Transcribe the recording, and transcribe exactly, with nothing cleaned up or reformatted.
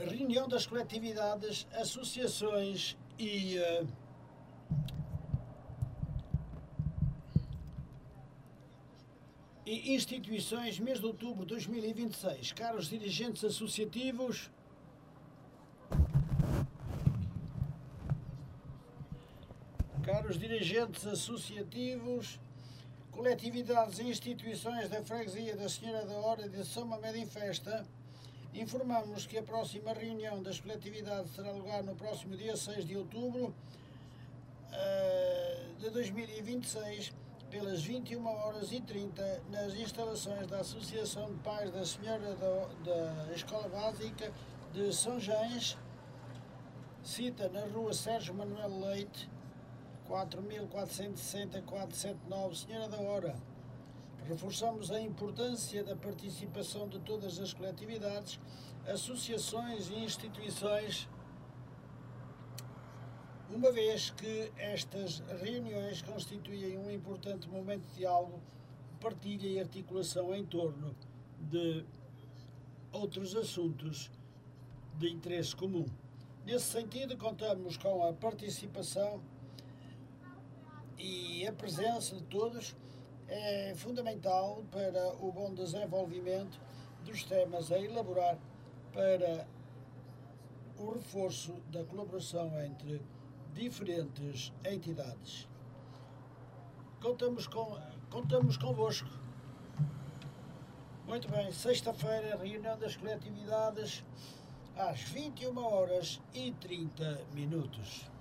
reunião das coletividades, associações e uh, e instituições, mês de outubro de dois mil e vinte e seis. Caros dirigentes associativos, caros dirigentes associativos, coletividades e instituições da freguesia da Senhora da Hora de São Mamede em Festa, informamos que a próxima reunião das coletividades terá lugar no próximo dia seis de outubro uh, de dois mil e vinte e seis, pelas vinte e uma horas e trinta, nas instalações da Associação de Pais da Senhora da, da Escola Básica de São Gens, cita na rua Sérgio Manuel Leite, quatro mil quatrocentos e sessenta, quatrocentos e setenta e nove, Senhora da Hora. Reforçamos a importância da participação de todas as coletividades, associações e instituições, uma vez que estas reuniões constituem um importante momento de diálogo, partilha e articulação em torno de outros assuntos de interesse comum. Nesse sentido, contamos com a participação e a presença de todos, é fundamental para o bom desenvolvimento dos temas a elaborar para o reforço da colaboração entre diferentes entidades. Contamos, com, contamos convosco. Muito bem, sexta-feira, reunião das coletividades, às vinte e uma horas e trinta minutos.